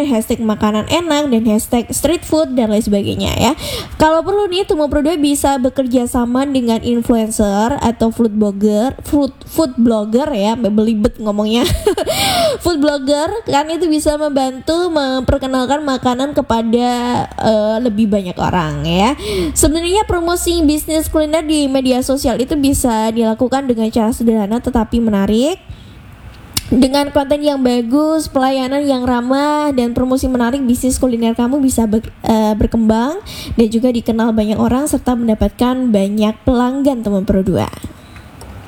hashtag makanan enak, dan hashtag street food dan lain sebagainya ya. Kalau perlu nih, Tumor Pro 2 bisa bekerja sama dengan influencer atau food blogger ya, belibet ngomongnya. Food blogger kan itu bisa membantu memperkenalkan makanan kepada lebih banyak orang ya. Sebenarnya promosi bisnis kuliner di media sosial itu bisa dilakukan dengan cara sederhana tetapi menarik. Dengan konten yang bagus, pelayanan yang ramah, dan promosi menarik, bisnis kuliner kamu bisa berkembang dan juga dikenal banyak orang serta mendapatkan banyak pelanggan Tumor Pro 2.